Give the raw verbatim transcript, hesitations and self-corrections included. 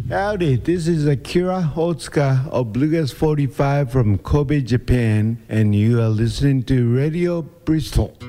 Howdy, this is Akira Otsuka of Bluegrass forty-five from Kobe, Japan, and you are listening to Radio Bristol.